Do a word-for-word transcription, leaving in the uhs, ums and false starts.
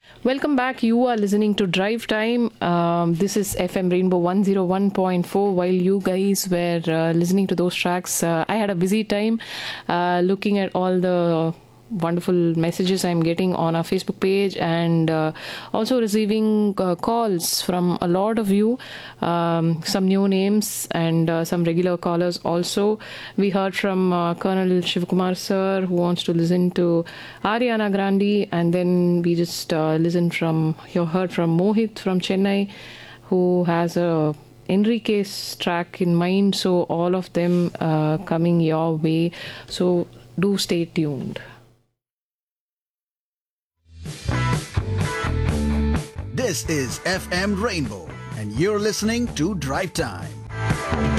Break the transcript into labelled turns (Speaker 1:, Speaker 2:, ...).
Speaker 1: Welcome back. You are listening to Drive Time. Um, this is F M Rainbow one oh one point four. While you guys were uh, listening to those tracks, uh, I had a busy time uh, looking at all the wonderful messages I'm getting on our Facebook page and uh, also receiving uh, calls from a lot of you, um, some new names and uh, some regular callers also. We heard from uh, Colonel Shivkumar sir who wants to listen to Ariana Grande, and then we just uh, listened from, you heard from Mohit from Chennai who has a Enrique's track in mind. So all of them uh, coming your way. So do stay tuned.
Speaker 2: This is F M Rainbow, and you're listening to Drive Time.